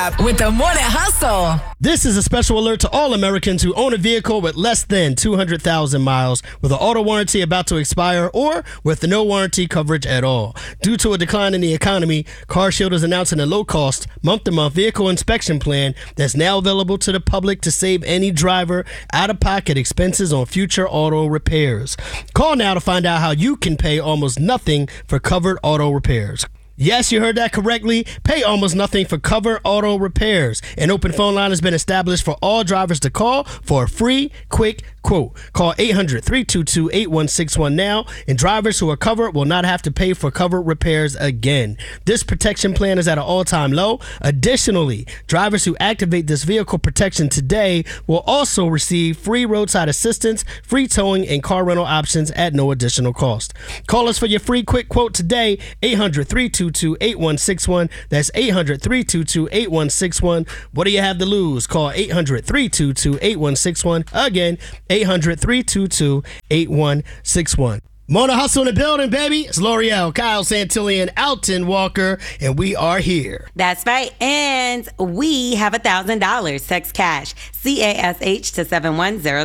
up with the Morning Hustle. This is a special alert to all Americans who own a vehicle with less than 200,000 miles with an auto warranty about to expire or with no warranty coverage at all. Due to a decline in the economy, CarShield is announcing a low-cost, month-to-month vehicle inspection plan that's now available to the public to save any driver out-of-pocket expenses on future auto repairs. Call now to find out how you can pay almost nothing for covered auto repairs. Yes, you heard that correctly. Pay almost nothing for covered auto repairs. An open phone line has been established for all drivers to call for a free, quick quote. Call 800-322-8161 now, and drivers who are covered will not have to pay for covered repairs again. This protection plan is at an all-time low. Additionally, drivers who activate this vehicle protection today will also receive free roadside assistance, free towing, and car rental options at no additional cost. Call us for your free quick quote today, 800-322-8161. That's 800-322-8161. What do you have to lose? Call 800-322-8161. Again, 800-322-8161. Morning Hustle in the building, baby. It's L'Oreal, Kyle Santillan, Alton Walker, and we are here. That's right. And we have $1,000. Text cash, CASH to 710